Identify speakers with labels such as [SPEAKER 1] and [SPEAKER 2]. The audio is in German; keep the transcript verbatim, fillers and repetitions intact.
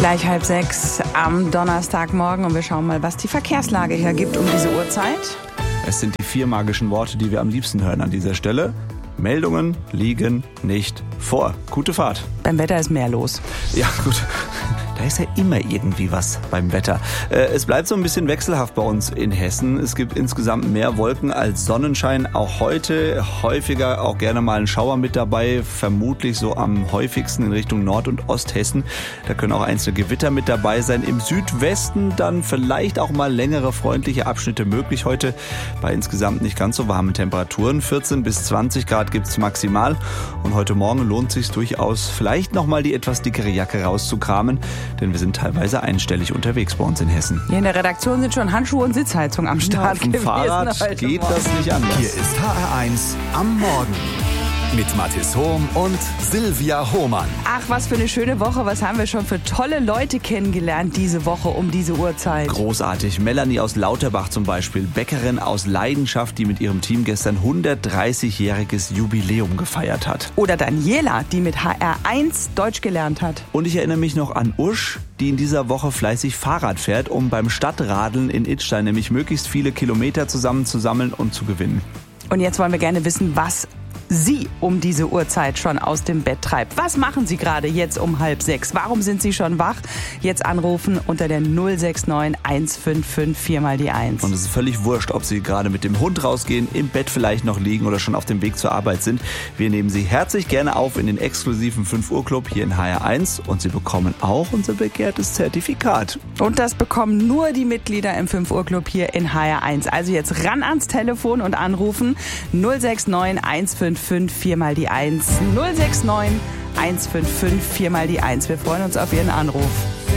[SPEAKER 1] Gleich halb sechs am Donnerstagmorgen und wir schauen mal, was die Verkehrslage hergibt um diese Uhrzeit.
[SPEAKER 2] Es sind die vier magischen Worte, die wir am liebsten hören an dieser Stelle. Meldungen liegen nicht vor. Gute Fahrt.
[SPEAKER 1] Beim Wetter ist mehr los.
[SPEAKER 2] Ja, gut. Da ist ja immer irgendwie was beim Wetter. Es bleibt so ein bisschen wechselhaft bei uns in Hessen. Es gibt insgesamt mehr Wolken als Sonnenschein. Auch heute häufiger auch gerne mal ein Schauer mit dabei. Vermutlich so am häufigsten in Richtung Nord- und Osthessen. Da können auch einzelne Gewitter mit dabei sein. Im Südwesten dann vielleicht auch mal längere freundliche Abschnitte möglich heute. Bei insgesamt nicht ganz so warmen Temperaturen. vierzehn bis zwanzig Grad gibt's maximal. Und heute Morgen lohnt es sich durchaus, vielleicht nochmal die etwas dickere Jacke rauszukramen. Denn wir sind teilweise einstellig unterwegs bei uns in Hessen.
[SPEAKER 1] Hier in der Redaktion sind schon Handschuhe und Sitzheizung am Start.
[SPEAKER 2] Ja, auf dem Fahrrad geht
[SPEAKER 1] Morgen.
[SPEAKER 2] Das nicht anders.
[SPEAKER 3] Hier ist H R eins am Morgen mit Mathis Hohm und Silvia Hohmann.
[SPEAKER 1] Ach, was für eine schöne Woche. Was haben wir schon für tolle Leute kennengelernt diese Woche um diese Uhrzeit.
[SPEAKER 2] Großartig. Melanie aus Lauterbach zum Beispiel, Bäckerin aus Leidenschaft, die mit ihrem Team gestern hundertdreißigjähriges Jubiläum gefeiert hat.
[SPEAKER 1] Oder Daniela, die mit H R eins Deutsch gelernt hat.
[SPEAKER 2] Und ich erinnere mich noch an Usch, die in dieser Woche fleißig Fahrrad fährt, um beim Stadtradeln in Idstein nämlich möglichst viele Kilometer zusammenzusammeln und zu gewinnen.
[SPEAKER 1] Und jetzt wollen wir gerne wissen, was Sie um diese Uhrzeit schon aus dem Bett treibt. Was machen Sie gerade jetzt um halb sechs? Warum sind Sie schon wach? Jetzt anrufen unter der null sechs neun eins fünf fünf vier mal die eins.
[SPEAKER 2] Und es ist völlig wurscht, ob Sie gerade mit dem Hund rausgehen, im Bett vielleicht noch liegen oder schon auf dem Weg zur Arbeit sind. Wir nehmen Sie herzlich gerne auf in den exklusiven fünf Uhr Club hier in H R eins und Sie bekommen auch unser begehrtes Zertifikat.
[SPEAKER 1] Und das bekommen nur die Mitglieder im fünf Uhr Club hier in H R eins. Also jetzt ran ans Telefon und anrufen null sechs neun eins fünf fünf vier mal die eins. null sechs neun eins fünf fünf vier mal die eins. Wir freuen uns auf Ihren Anruf.